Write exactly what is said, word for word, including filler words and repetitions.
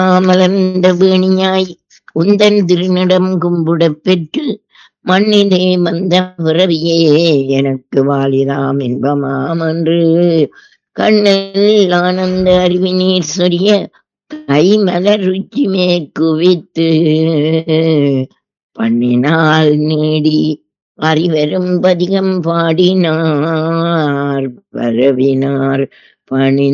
மலர்ந்த வேணியாய் உந்தன் திருநடம் கும்புடப் பெற்று மண்ணிலே வந்த பிறவியே எனக்கு வாழிதாம் இன்பமாம் என்று கண்ணில் ஆனந்த அறிவி நீர் சொரிய கை மலர் ருச்சி மேற்குவித்து பண்ணினால் நீடி அறிவரும் பதிகம் பாடினார் பரவினார் பணி